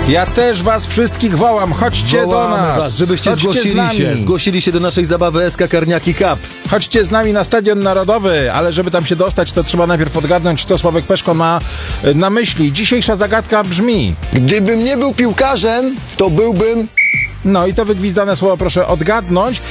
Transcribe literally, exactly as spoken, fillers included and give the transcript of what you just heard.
Ja też was wszystkich wołam, chodźcie Wołamy do nas, was, żebyście chodźcie z zgłosili nami. się, zgłosili się do naszej zabawy S K Karniaki Cup. Chodźcie z nami na Stadion Narodowy, ale żeby tam się dostać, to trzeba najpierw odgadnąć, co Sławek Peszko ma na myśli. Dzisiejsza zagadka brzmi... Gdybym nie był piłkarzem, to byłbym... No i to wygwizdane słowo proszę odgadnąć.